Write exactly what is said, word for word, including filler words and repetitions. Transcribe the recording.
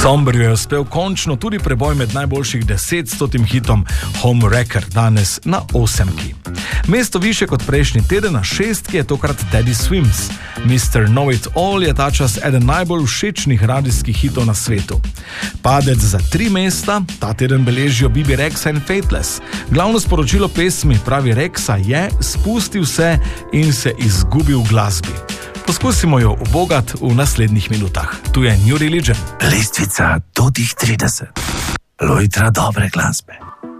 Zomberju je uspel končno tudi preboj med najboljših deset stotim hitom Home Wrecker, danes na osemki. Mesto više kot prejšnji teden, na šestki je tokrat Teddy Swims. mister Know It All je ta čas eden najbolj všečnih radijskih hitov na svetu. Padec za tri mesta, ta teden beležijo Bibi Rexha in Faithless. Glavno sporočilo pesmi, pravi Rexa, je: spustil se in se izgubil v glasbi. Poskusimo jo ubogat v naslednjih minutah. Tu je New Religion. Lestvica do tih trideset. Lojtra dobre glasbe.